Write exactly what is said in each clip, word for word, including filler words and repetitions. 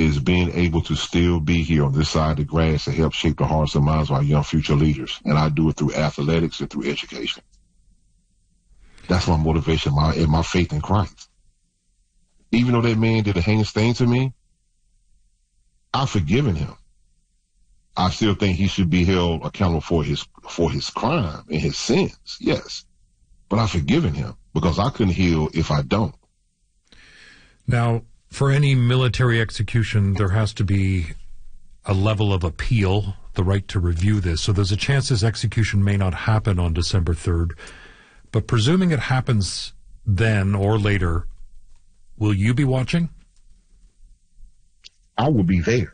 is being able to still be here on this side of the grass to help shape the hearts and minds of our young future leaders. And I do it through athletics and through education. That's my motivation, my and my faith in Christ. Even though that man did a heinous thing to me, I've forgiven him. I still think he should be held accountable for his for his crime and his sins, yes. But I've forgiven him because I couldn't heal if I don't. Now, for any military execution, there has to be a level of appeal, the right to review this. So there's a chance this execution may not happen on December third. But presuming it happens then or later, will you be watching? I will be there.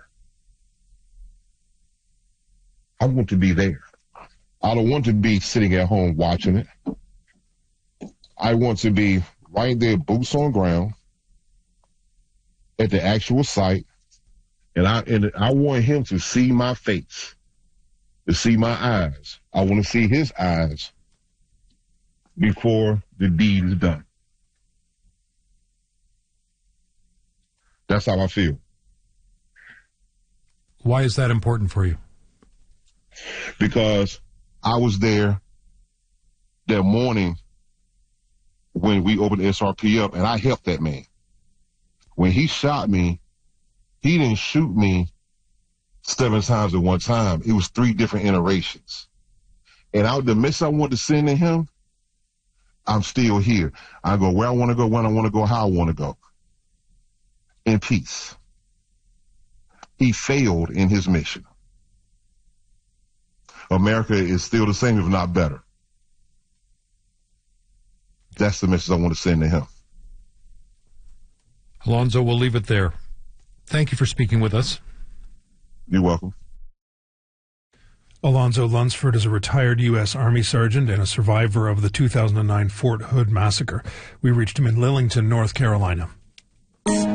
I want to be there. I don't want to be sitting at home watching it. I want to be right there, boots on ground, at the actual site, and I and I want him to see my face, to see my eyes. I want to see his eyes before the deed is done. That's how I feel. Why is that important for you? Because I was there that morning when we opened S R P up, and I helped that man. When he shot me, he didn't shoot me seven times at one time. It was three different iterations. And out the message I wanted to send to him, I'm still here. I go where I want to go, when I want to go, how I want to go. In peace. He failed in his mission. America is still the same, if not better. That's the message I want to send to him. Alonzo, we'll leave it there. Thank you for speaking with us. You're welcome. Alonzo Lunsford is a retired U S Army sergeant and a survivor of the two thousand nine Fort Hood massacre. We reached him in Lillington, North Carolina.